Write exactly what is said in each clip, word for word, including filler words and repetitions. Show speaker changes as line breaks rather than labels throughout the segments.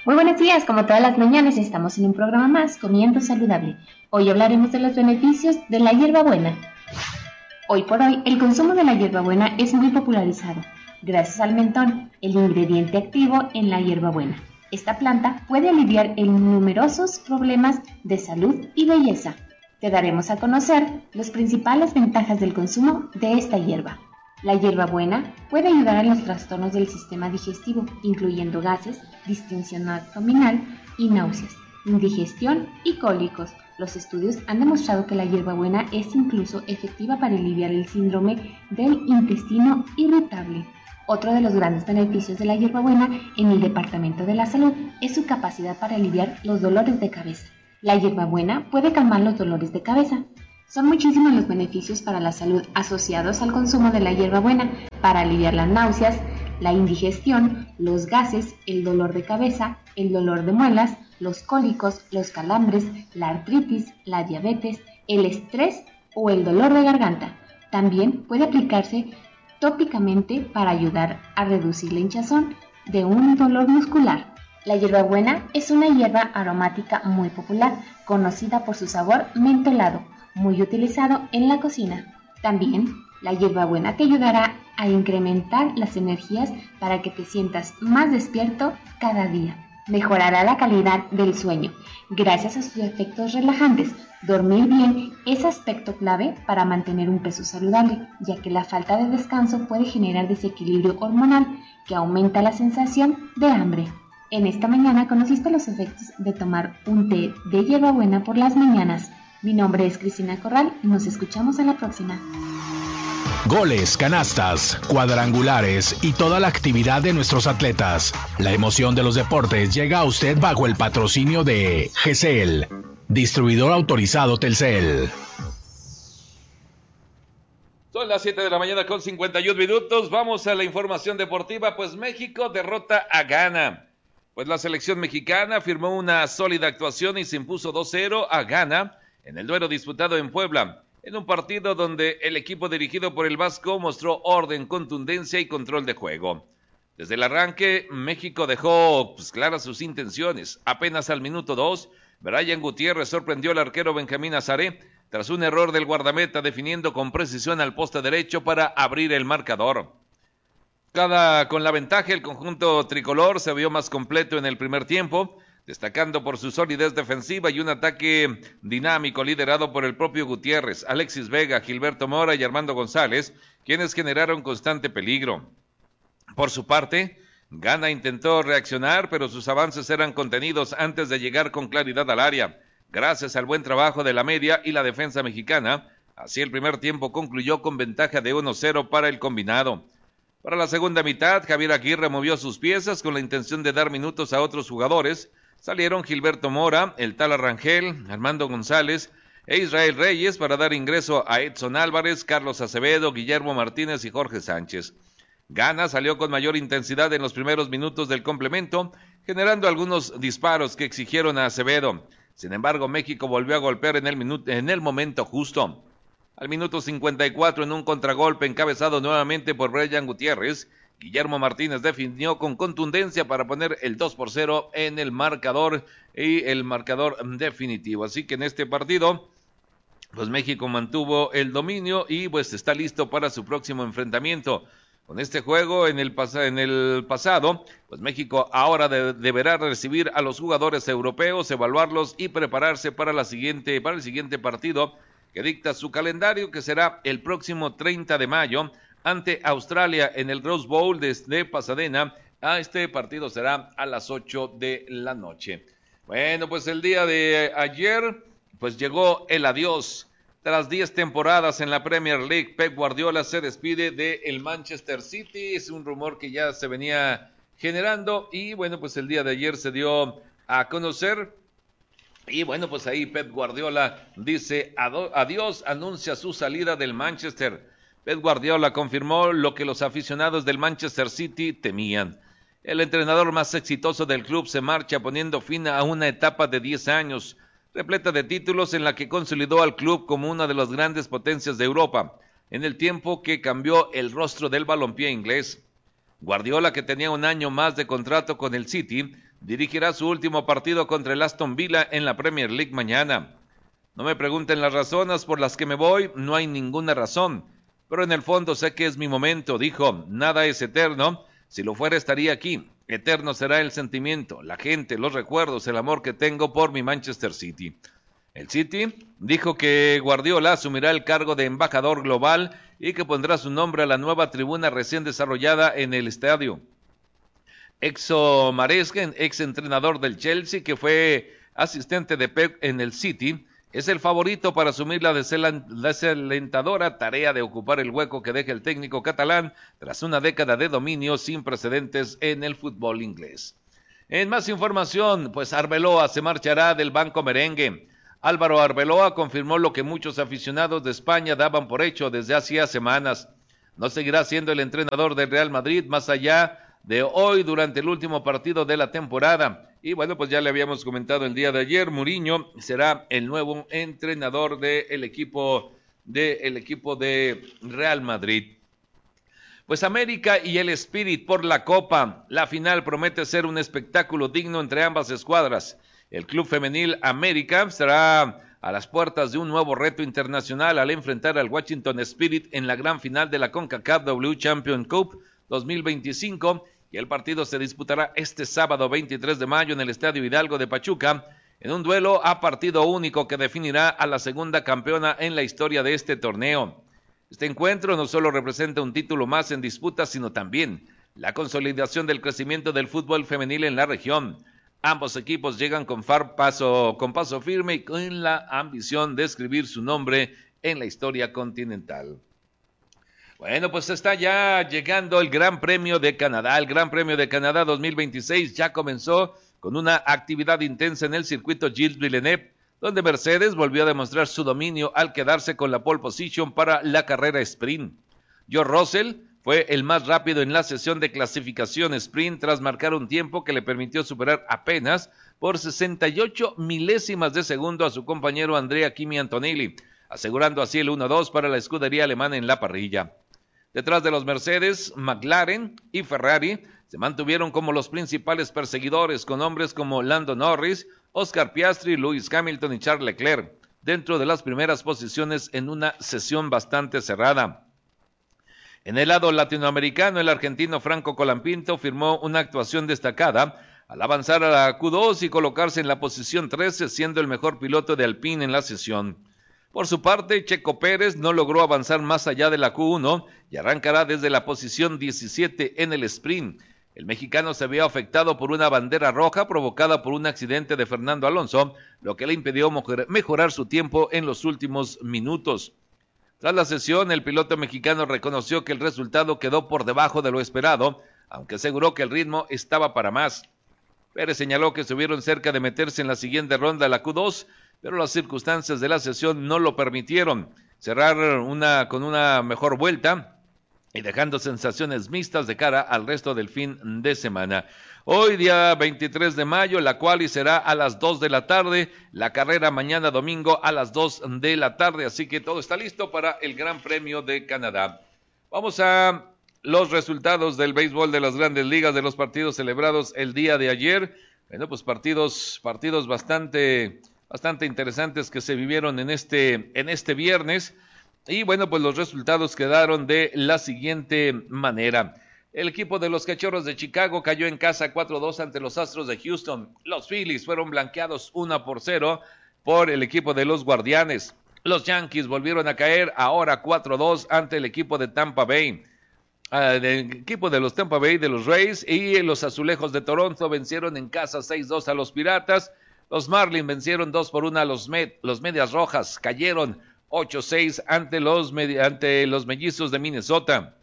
Muy buenos días, como todas las mañanas estamos en un programa más, Comiendo Saludable. Hoy hablaremos de los beneficios de la hierbabuena. Hoy por hoy, el consumo de la hierbabuena es muy popularizado, gracias al mentón, el ingrediente activo en la hierbabuena. Esta planta puede aliviar en numerosos problemas de salud y belleza. Te daremos a conocer las principales ventajas del consumo de esta hierba. La hierbabuena puede ayudar en los trastornos del sistema digestivo, incluyendo gases, distensión abdominal y náuseas, indigestión y cólicos. Los estudios han demostrado que la hierbabuena es incluso efectiva para aliviar el síndrome del intestino irritable. Otro de los grandes beneficios de la hierbabuena en el Departamento de la Salud es su capacidad para aliviar los dolores de cabeza. La hierbabuena puede calmar los dolores de cabeza. Son muchísimos los beneficios para la salud asociados al consumo de la hierbabuena, para aliviar las náuseas, la indigestión, los gases, el dolor de cabeza, el dolor de muelas, los cólicos, los calambres, la artritis, la diabetes, el estrés o el dolor de garganta. También puede aplicarse tópicamente para ayudar a reducir la hinchazón de un dolor muscular. La hierbabuena es una hierba aromática muy popular, conocida por su sabor mentolado, muy utilizado en la cocina. También, la hierbabuena te ayudará a incrementar las energías para que te sientas más despierto cada día. Mejorará la calidad del sueño, gracias a sus efectos relajantes. Dormir bien es aspecto clave para mantener un peso saludable, ya que la falta de descanso puede generar desequilibrio hormonal, que aumenta la sensación de hambre. En esta mañana conociste los efectos de tomar un té de hierbabuena por las mañanas. Mi nombre es Cristina Corral y nos escuchamos en la próxima.
Goles, canastas, cuadrangulares y toda la actividad de nuestros atletas. La emoción de los deportes llega a usted bajo el patrocinio de G C L, distribuidor autorizado Telcel.
Son las siete de la mañana con cincuenta y un minutos. Vamos a la información deportiva. Pues México derrota a Ghana. Pues la selección mexicana firmó una sólida actuación y se impuso dos cero a Ghana en el duelo disputado en Puebla, en un partido donde el equipo dirigido por el Vasco mostró orden, contundencia y control de juego. Desde el arranque, México dejó pues, claras sus intenciones. Apenas al minuto dos, Brian Gutiérrez sorprendió al arquero Benjamín Azaré tras un error del guardameta definiendo con precisión al poste derecho para abrir el marcador. Cada, con la ventaja, el conjunto tricolor se vio más completo en el primer tiempo, destacando por su solidez defensiva y un ataque dinámico liderado por el propio Gutiérrez, Alexis Vega, Gilberto Mora y Armando González, quienes generaron constante peligro. Por su parte, Ghana intentó reaccionar, pero sus avances eran contenidos antes de llegar con claridad al área, gracias al buen trabajo de la media y la defensa mexicana. Así el primer tiempo concluyó con ventaja de uno cero para el combinado. Para la segunda mitad, Javier Aguirre movió sus piezas con la intención de dar minutos a otros jugadores. Salieron Gilberto Mora, el Tala Rangel, Armando González e Israel Reyes para dar ingreso a Edson Álvarez, Carlos Acevedo, Guillermo Martínez y Jorge Sánchez. Ghana salió con mayor intensidad en los primeros minutos del complemento, generando algunos disparos que exigieron a Acevedo. Sin embargo, México volvió a golpear en el, minuto, en el momento justo. Al minuto cincuenta y cuatro, en un contragolpe encabezado nuevamente por Brian Gutiérrez, Guillermo Martínez definió con contundencia para poner el dos por cero en el marcador y el marcador definitivo. Así que en este partido, pues México mantuvo el dominio y pues está listo para su próximo enfrentamiento. Con este juego en el, pas- en el pasado, pues México ahora de- deberá recibir a los jugadores europeos, evaluarlos y prepararse para la siguiente, para el siguiente partido que dicta su calendario, que será el próximo treinta de mayo ante Australia en el Rose Bowl desde Pasadena. Ah, este partido será a las ocho de la noche. Bueno, pues el día de ayer, pues llegó el adiós. Tras diez temporadas en la Premier League, Pep Guardiola se despide del Manchester City. Es un rumor que ya se venía generando y bueno, pues el día de ayer se dio a conocer. Y bueno, pues ahí Pep Guardiola dice adiós, anuncia su salida del Manchester. Pep Guardiola confirmó lo que los aficionados del Manchester City temían. El entrenador más exitoso del club se marcha poniendo fin a una etapa de diez años, repleta de títulos en la que consolidó al club como una de las grandes potencias de Europa, en el tiempo que cambió el rostro del balompié inglés. Guardiola, que tenía un año más de contrato con el City, dirigirá su último partido contra el Aston Villa en la Premier League mañana. No me pregunten las razones por las que me voy, no hay ninguna razón, pero en el fondo sé que es mi momento, dijo. Nada es eterno, si lo fuera estaría aquí. Eterno será el sentimiento, la gente, los recuerdos, el amor que tengo por mi Manchester City. El City dijo que Guardiola asumirá el cargo de embajador global y que pondrá su nombre a la nueva tribuna recién desarrollada en el estadio. Exo Maresca, ex entrenador del Chelsea, que fue asistente de Pep en el City, es el favorito para asumir la desalentadora tarea de ocupar el hueco que deja el técnico catalán tras una década de dominio sin precedentes en el fútbol inglés. En más información, pues Arbeloa se marchará del banco merengue. Álvaro Arbeloa confirmó lo que muchos aficionados de España daban por hecho desde hacía semanas. No seguirá siendo el entrenador del Real Madrid más allá de hoy durante el último partido de la temporada. Y bueno, pues ya le habíamos comentado el día de ayer, Mourinho será el nuevo entrenador del equipo, de el equipo de Real Madrid. Pues América y el Spirit por la Copa. La final promete ser un espectáculo digno entre ambas escuadras. El club femenil América estará a las puertas de un nuevo reto internacional al enfrentar al Washington Spirit en la gran final de la CONCACAF W Champions Cup dos mil veinticinco, y el partido se disputará este sábado veintitrés de mayo en el Estadio Hidalgo de Pachuca, en un duelo a partido único que definirá a la segunda campeona en la historia de este torneo. Este encuentro no solo representa un título más en disputa, sino también la consolidación del crecimiento del fútbol femenil en la región. Ambos equipos llegan con, far paso, con paso firme y con la ambición de escribir su nombre en la historia continental. Bueno, pues está ya llegando el Gran Premio de Canadá. El Gran Premio de Canadá dos mil veintiséis ya comenzó con una actividad intensa en el circuito Gilles Villeneuve, donde Mercedes volvió a demostrar su dominio al quedarse con la pole position para la carrera sprint. George Russell fue el más rápido en la sesión de clasificación sprint tras marcar un tiempo que le permitió superar apenas por sesenta y ocho milésimas de segundo a su compañero Andrea Kimi Antonelli, asegurando así el uno dos para la escudería alemana en la parrilla. Detrás de los Mercedes, McLaren y Ferrari se mantuvieron como los principales perseguidores, con hombres como Lando Norris, Oscar Piastri, Lewis Hamilton y Charles Leclerc, dentro de las primeras posiciones en una sesión bastante cerrada. En el lado latinoamericano, el argentino Franco Colapinto firmó una actuación destacada al avanzar a la Q dos y colocarse en la posición trece, siendo el mejor piloto de Alpine en la sesión. Por su parte, Checo Pérez no logró avanzar más allá de la Q uno y arrancará desde la posición diecisiete en el sprint. El mexicano se vio afectado por una bandera roja provocada por un accidente de Fernando Alonso, lo que le impidió mejorar su tiempo en los últimos minutos. Tras la sesión, el piloto mexicano reconoció que el resultado quedó por debajo de lo esperado, aunque aseguró que el ritmo estaba para más. Pérez señaló que estuvieron cerca de meterse en la siguiente ronda de la Q dos, pero las circunstancias de la sesión no lo permitieron. Cerrar una con una mejor vuelta y dejando sensaciones mixtas de cara al resto del fin de semana. Hoy, día veintitrés de mayo, la quali será a las dos de la tarde, la carrera mañana domingo a las dos de la tarde, así que todo está listo para el Gran Premio de Canadá. Vamos a los resultados del béisbol de las Grandes Ligas, de los partidos celebrados el día de ayer. Bueno, pues partidos, partidos bastante... bastante interesantes que se vivieron en este, en este viernes, y bueno, pues los resultados quedaron de la siguiente manera. El equipo de los Cachorros de Chicago cayó en casa cuatro dos ante los Astros de Houston. Los Phillies fueron blanqueados uno por cero por el equipo de los Guardianes. Los Yankees volvieron a caer ahora cuatro dos ante el equipo de Tampa Bay. Uh, el equipo de los Tampa Bay de los Rays y los Azulejos de Toronto vencieron en casa seis dos a los Piratas. Los Marlins vencieron dos por uno a los, Med, los Medias Rojas, cayeron ocho seis ante los, ante los Mellizos de Minnesota.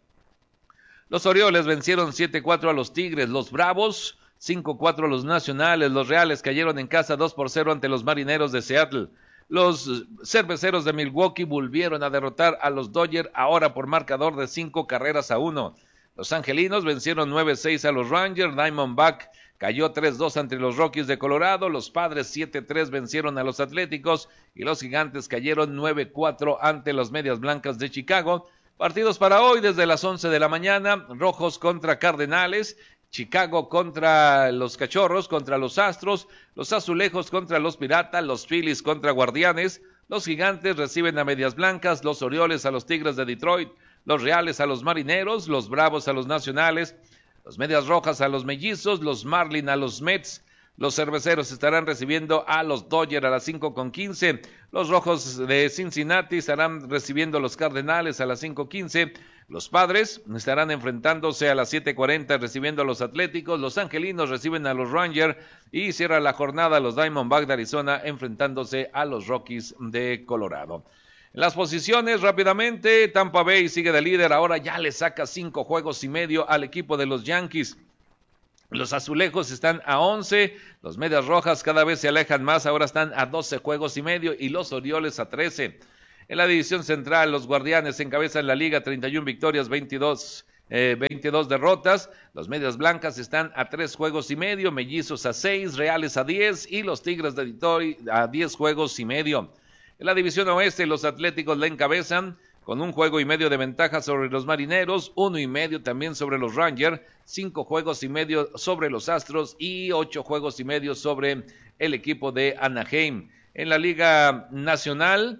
Los Orioles vencieron siete cuatro a los Tigres, los Bravos cinco cuatro a los Nacionales, los Reales cayeron en casa dos por cero ante los Marineros de Seattle. Los Cerveceros de Milwaukee volvieron a derrotar a los Dodgers, ahora por marcador de cinco carreras a uno. Los Angelinos vencieron nueve seis a los Rangers, Diamondback cayó tres dos ante los Rockies de Colorado, los Padres siete tres vencieron a los Atléticos y los Gigantes cayeron nueve cuatro ante los Medias Blancas de Chicago. Partidos para hoy desde las once de la mañana, Rojos contra Cardenales, Chicago contra los Cachorros, contra los Astros, los Azulejos contra los Piratas, los Phillies contra Guardianes, los Gigantes reciben a Medias Blancas, los Orioles a los Tigres de Detroit, los Reales a los Marineros, los Bravos a los Nacionales, los Medias Rojas a los Mellizos, los Marlins a los Mets, los Cerveceros estarán recibiendo a los Dodgers a las cinco con quince, los Rojos de Cincinnati estarán recibiendo a los Cardenales a las cinco quince, los Padres estarán enfrentándose a las siete cuarenta recibiendo a los Atléticos, los Angelinos reciben a los Rangers y cierra la jornada los Diamondbacks de Arizona enfrentándose a los Rockies de Colorado. En las posiciones, rápidamente, Tampa Bay sigue de líder, ahora ya le saca cinco juegos y medio al equipo de los Yankees. Los Azulejos están a once, los Medias Rojas cada vez se alejan más, ahora están a doce juegos y medio y los Orioles a trece. En la división central, los Guardianes encabezan la liga, treinta y una victorias, veintidós, eh, veintidós derrotas. Los Medias Blancas están a tres juegos y medio, Mellizos a seis, Reales a diez y los Tigres de Detroit a diez juegos y medio. En la división oeste, los Atléticos la encabezan con un juego y medio de ventaja sobre los Marineros, uno y medio también sobre los Rangers, cinco juegos y medio sobre los Astros y ocho juegos y medio sobre el equipo de Anaheim. En la Liga Nacional,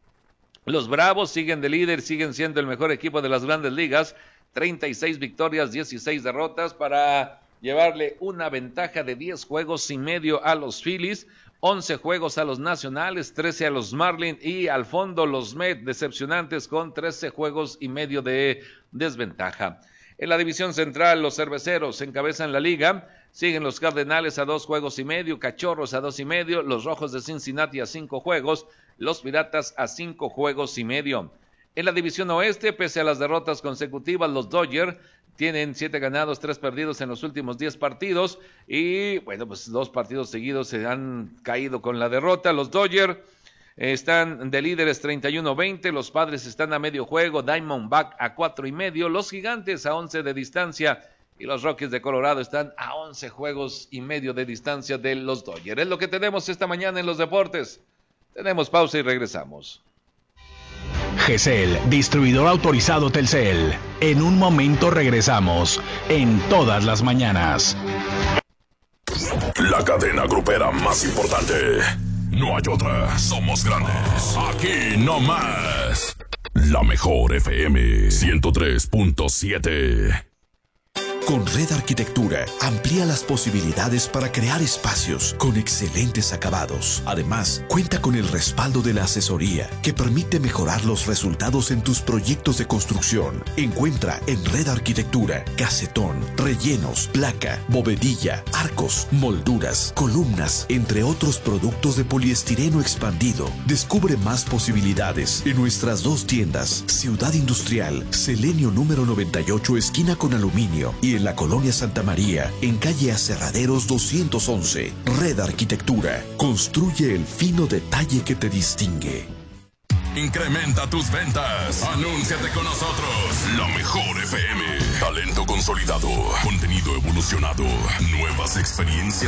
los Bravos siguen de líder, siguen siendo el mejor equipo de las grandes ligas, treinta y seis victorias, dieciséis derrotas para llevarle una ventaja de diez juegos y medio a los Phillies, once juegos a los Nacionales, trece a los Marlins y al fondo los Mets decepcionantes con trece juegos y medio de desventaja. En la división central, los Cerveceros encabezan la liga, siguen los Cardenales a dos juegos y medio, Cachorros a dos y medio, los Rojos de Cincinnati a cinco juegos, los Piratas a cinco juegos y medio. En la división oeste, pese a las derrotas consecutivas, los Dodgers tienen siete ganados, tres perdidos en los últimos diez partidos y, bueno, pues dos partidos seguidos se han caído con la derrota. Los Dodgers están de líderes treinta y uno veinte, los Padres están a medio juego, Diamondback a cuatro y medio, los Gigantes a once de distancia y los Rockies de Colorado están a once juegos y medio de distancia de los Dodgers. Es lo que tenemos esta mañana en los deportes. Tenemos pausa y regresamos.
G C L, distribuidor autorizado Telcel. En un momento regresamos en Todas las Mañanas.
La cadena grupera más importante. No hay otra. Somos grandes. Aquí no más. La mejor F M ciento tres punto siete.
Con Red Arquitectura, amplía las posibilidades para crear espacios con excelentes acabados. Además, cuenta con el respaldo de la asesoría que permite mejorar los resultados en tus proyectos de construcción. Encuentra en Red Arquitectura casetón, rellenos, placa, bovedilla, arcos, molduras, columnas, entre otros productos de poliestireno expandido. Descubre más posibilidades en nuestras dos tiendas, Ciudad Industrial, Selenio número noventa y ocho, esquina con aluminio, y en la Colonia Santa María, en calle Aserraderos doscientos once. Red Arquitectura. Construye el fino detalle que te distingue.
Incrementa tus ventas. Anúnciate con nosotros. La mejor F M. Talento consolidado. Contenido evolucionado. Nuevas experiencias